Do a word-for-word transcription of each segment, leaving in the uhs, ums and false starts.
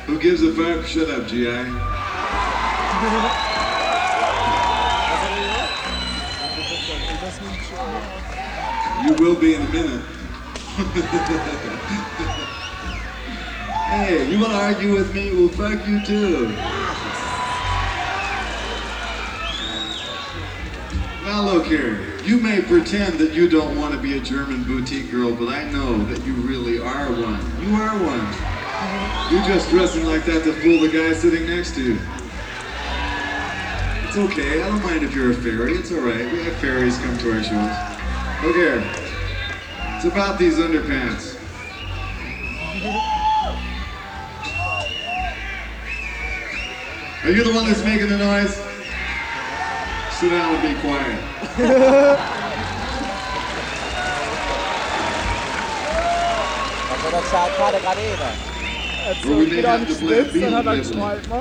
Who gives a fuck? Shut up, G I. You will be in a minute. Hey, you want to argue with me? Well, fuck you too. Now look here. You may pretend that you don't want to be a German boutique girl, but I know that you really are one. You are one. You're just dressing like that to fool the guy sitting next to you. It's okay. I don't mind if you're a fairy. It's all right. We have fairies come to our shows. Look here. It's about these underpants. Are you the one that's making the noise? Sit down and be quiet. Well, we may have to play a beat with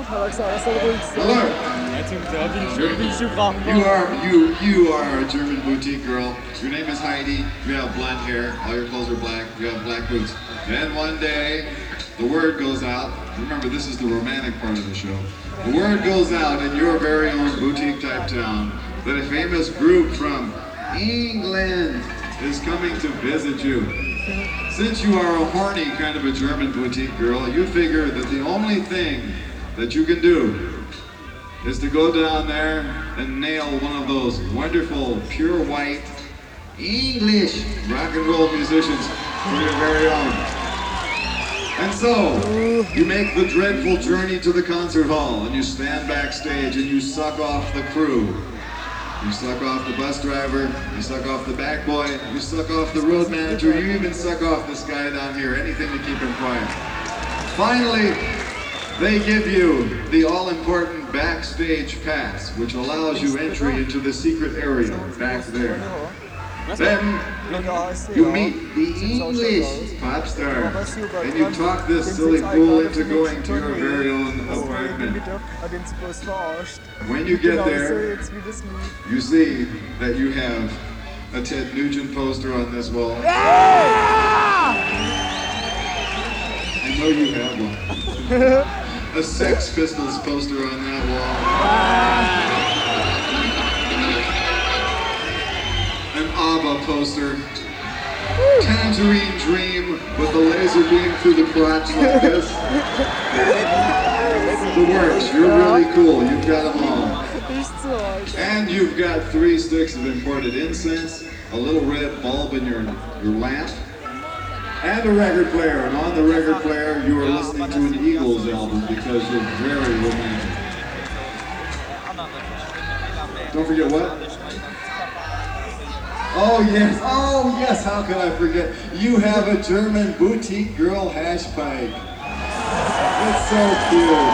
You are you you are a German boutique girl. Your name is Heidi. You have blonde hair. All your clothes are black. You have black boots. And one day, the word goes out. Remember, this is the romantic part of the show. The word goes out in your very own boutique type town that a famous group from England is coming to visit you. Since you are a horny kind of a German boutique girl, you figure that the only thing that you can do is to go down there and nail one of those wonderful, pure white, English rock and roll musicians for your very own. And so, you make the dreadful journey to the concert hall and you stand backstage and you suck off the crew. You suck off the bus driver, you suck off the back boy, you suck off the road manager, you even suck off this guy down here, anything to keep him quiet. Finally, they give you the all-important backstage pass, which allows you entry into the secret area back there. Then you meet the English pop star, and you talk this silly fool into going to your very own apartment. When you get there, you see that you have a Ted Nugent poster on this wall. I know you have one. A Sex Pistols poster on that wall. An ABBA poster, Tangerine Dream with the laser beam through the crotch like this. The works, you're really cool, you've got them all. And you've got three sticks of imported incense, a little red bulb in your, your lamp, and a record player. And on the record player, you are listening to an Eagles album because you're very romantic. Don't forget what? Oh yes, oh yes, how could I forget? You have a German boutique girl hash pipe. It's so cute.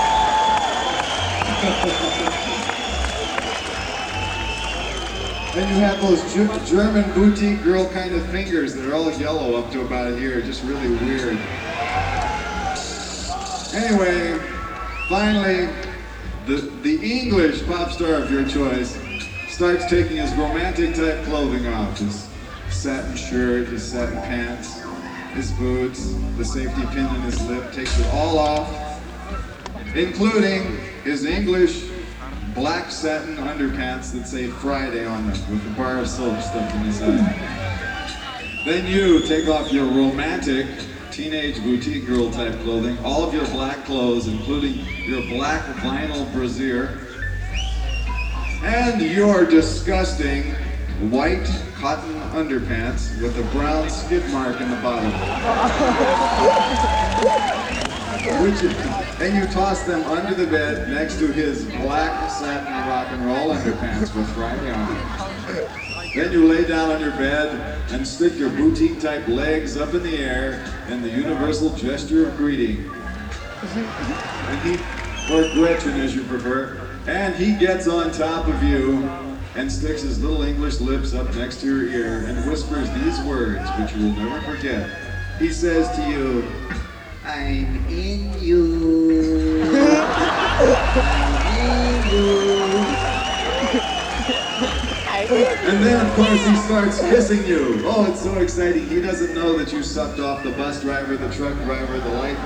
And you have those G German boutique girl kind of fingers that are all yellow up to about here, just really weird. Anyway, finally, the, the English pop star of your choice starts taking his romantic type clothing off. His satin shirt, his satin pants, his boots, the safety pin in his lip, takes it all off, including his English black satin underpants that say Friday on them with a bar of soap stuffed in his head. Then you take off your romantic teenage boutique girl type clothing, all of your black clothes, including your black vinyl brassiere, and your disgusting white cotton underpants with a brown skid mark in the bottom. Which is, and you toss them under the bed next to his black satin rock and roll underpants with Friday on them. Then you lay down on your bed and stick your boutique type legs up in the air in the universal gesture of greeting. And he, or Gretchen as you prefer. And he gets on top of you and sticks his little English lips up next to your ear and whispers these words, which you will never forget. He says to you, I'm in you. I'm in you. And then, of course, he starts kissing you. Oh, it's so exciting. He doesn't know that you sucked off the bus driver, the truck driver, the light